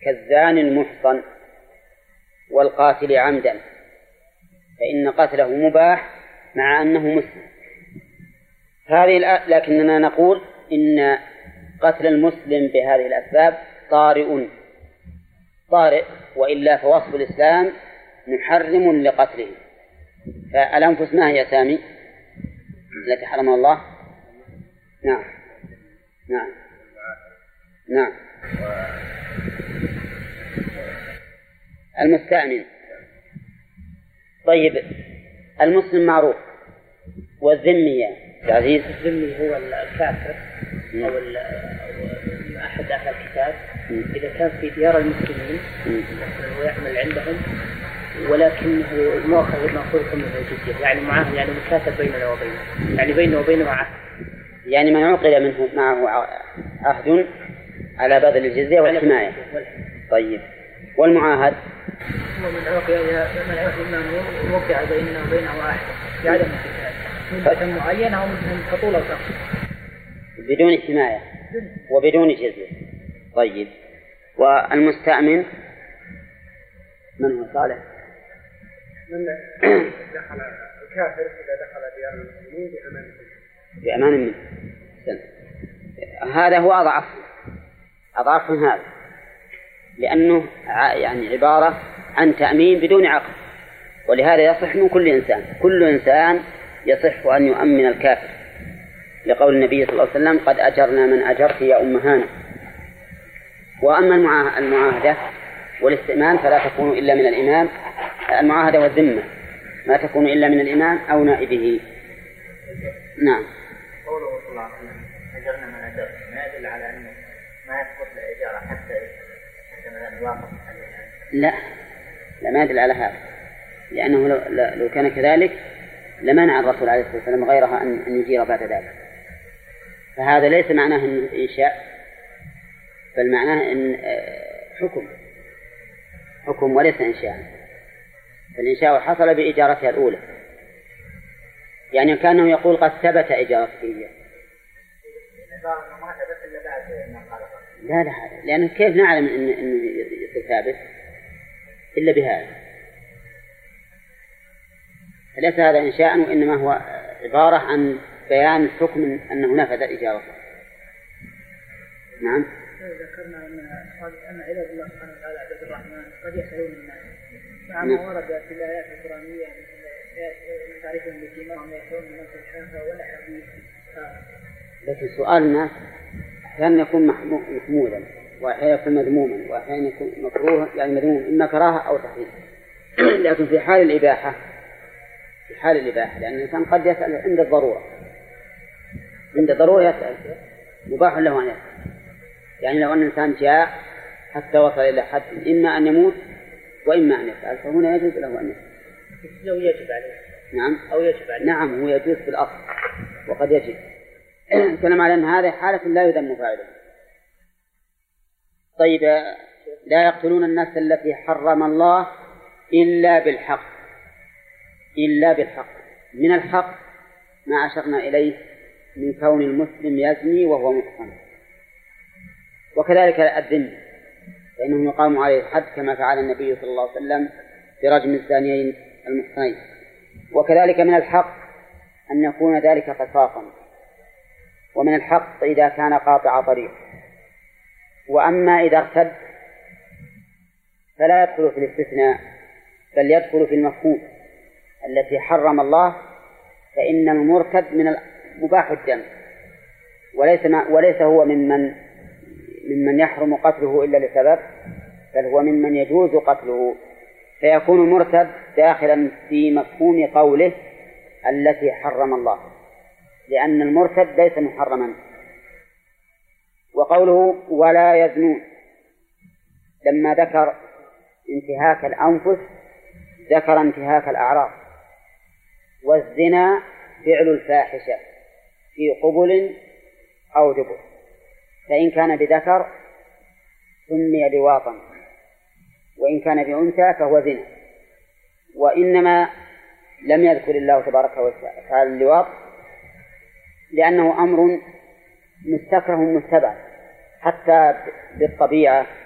كالزاني المحصن والقاتل عمدا، فإن قتله مباح مع أنه مسلم. لكننا نقول إن قتل المسلم بهذه الأسباب طارئ، وإلا فوصف الإسلام محرم لقتله. فالأنفس ما هي سامي التي حرم الله؟ نعم نعم نعم. المستأمن. طيب، المسلم معروف، والذمي يا عزيز؟ الذمي هو الكافر أو أحد أهل الكتاب إذا كان في ديار المسلمين ويعمل عندهم، ولكنه مأخوذ منه الجزية، يعني معه، يعني مكاتب بيننا وبينه، يعني بينه وبينه عهد، يعني من عقد منه معه عهد على بذل الجزية والحماية. طيب، والمعاهد؟ من عقد وقع بيننا وبينه عهد بعدم الكتاب مدة معينة أو مدة طول الوقت بدون حماية وبدون جزية. طيب، والمستأمن من هو؟ صالح؟ من دخل الكافر إذا دخل ديار المسلمين بأمان منه. هذا هو أضعف من هذا، لأنه يعني عبارة عن تأمين بدون عقد، ولهذا يصح من كل إنسان يصح أن يؤمن الكافر، لقول النبي صلى الله عليه وسلم: قد أجرنا من أجرت يا أم هانة. وأما المعاهدة والاستئمان فلا تكون إلا من الإمام. المعاهدة والذمة ما تكون إلا من الإمام أو نائبه. نعم. قوله صلى الله عليه وسلم: أجرنا من أجرت، ما يدل على أنه ما يثبت الإجارة حتى مثلا يوافق. لا، ما يدل على هذا، لأنه لو كان كذلك لمنع الرسول عليه الصلاة والسلام غيرها أن يجير بعد ذلك. فهذا ليس معناه إنشاء، بل معناه إن حكم وليس إنشاء. فالإنشاء حصل بإجارتها الأولى، يعني كأنه يقول قد ثبت إجارتها. لا، لأنه كيف نعلم إن يصير ثابت إلا بهذا؟ فليس هذا إنشاء، وإنما هو عبارة عن بيان الحكم أنه نفذ إجارته. نعم. ذكرنا أن عباد الله سبحانه وتعالى عباد الرحمن قد يسألون الناس مع ما ورد في الآيات القرآنية من تعريفهم بسيماهم يأتون من الشافة ولا حديث. لكن سؤال الناس أحيانا يكون محمودا، وأحيانا يكون مذموما، وأحيانا يكون مكروها، يعني مذموم إما كراهة أو تحريم. لكن في حال الإباحة لأن الإنسان قد يسأل عند الضرورة يسأل، مباح له أن يسأل. يعني لو أن الإنسان جاء حتى وصل إلى حد إما أن يموت وإما أن يسأل، فهنا يجوز له أن يسأل. لو يجب عليه. نعم. أو يجب عليه. نعم، هو يجوز في الأصل وقد يجب. كلام على أن هذه حالة لا يذم فاعله. طيب، لا يقتلون النفس التي حرم الله إلا بالحق. من الحق ما أشرنا إليه من كون المسلم يزني وهو محصن، وكذلك الذم فإنه يقام عليه الحد كما فعل النبي صلى الله عليه وسلم برجم الزانيين المحصنين. وكذلك من الحق أن يكون ذلك قصاصا، ومن الحق إذا كان قاطع طريق. وأما إذا ارتد فلا يدخل في الاستثناء، بل يدخل في المفهوم التي حرم الله، فإن المرتد من مباح الدم، وليس هو ممن يحرم قتله إلا لسبب، بل هو ممن يجوز قتله، فيكون المرتد داخلا في مفهوم قوله التي حرم الله، لأن المرتد ليس محرما. وقوله ولا يزنون لما ذكر انتهاك الأنفس ذكر انتهاك الأعراض. والزنا فعل الفاحشة في قبل أو دبر، فإن كان بذكر سمي لواطا، وإن كان بأنثى فهو زنا. وإنما لم يذكر الله تبارك وتعالى اللواط لأنه أمر مستكره مستبعد حتى بالطبيعة